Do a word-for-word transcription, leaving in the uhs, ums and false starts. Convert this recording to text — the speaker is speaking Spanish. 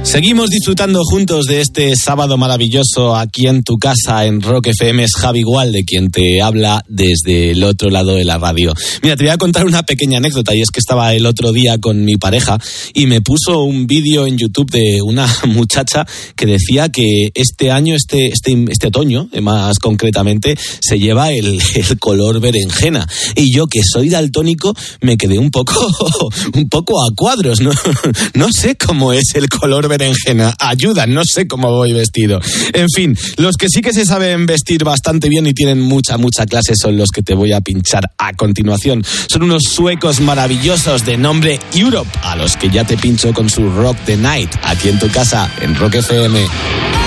Seguimos disfrutando juntos de este sábado maravilloso aquí en tu casa en Rock F M. Es Javi Gualde quien te habla desde el otro lado de la radio. Mira, te voy a contar una pequeña anécdota, y es que estaba el otro día con mi pareja y me puso un vídeo en YouTube de una muchacha que decía que este año, este, este, este otoño, más concretamente, se lleva el, el color berenjena. Y yo, que soy daltónico, me quedé un poco, un poco a cuadros, ¿no? No sé cómo es el color berenjena. berenjena, ayuda, no sé cómo voy vestido. En fin, los que sí que se saben vestir bastante bien y tienen mucha, mucha clase son los que te voy a pinchar a continuación. Son unos suecos maravillosos de nombre Europe, a los que ya te pincho con su Rock the Night, aquí en tu casa, en Rock F M.